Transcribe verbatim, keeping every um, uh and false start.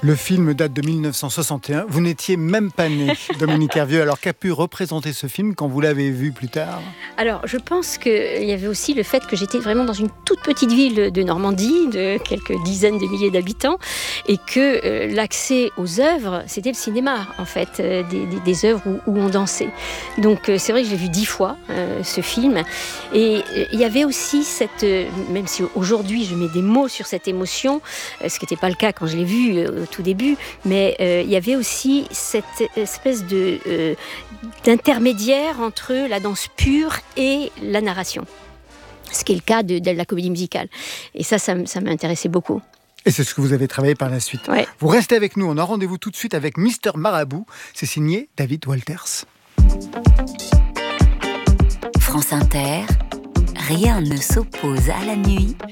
Le film date de mille neuf cent soixante et un. Vous n'étiez même pas né, Dominique Hervieux. Alors, qu'a pu représenter ce film quand vous l'avez vu plus tard ? Alors, je pense qu'il y avait aussi le fait que j'étais vraiment dans une toute petite ville de Normandie, de quelques dizaines de milliers d'habitants, et que euh, l'accès aux œuvres, c'était le cinéma, en fait, euh, des, des, des œuvres où, où on dansait. Donc, euh, c'est vrai que j'ai vu dix fois euh, ce film. Et euh, il y avait aussi cette... Euh, même si aujourd'hui, je mets des mots sur cette émotion, euh, ce qui n'était pas le cas quand je l'ai vu euh, tout début, mais euh, il y avait aussi cette espèce de, euh, d'intermédiaire entre la danse pure et la narration, ce qui est le cas de, de la comédie musicale. Et ça, ça, ça m'intéressait beaucoup. Et c'est ce que vous avez travaillé par la suite. Ouais. Vous restez avec nous, on a rendez-vous tout de suite avec Mister Marabout. C'est signé David Walters. France Inter, rien ne s'oppose à la nuit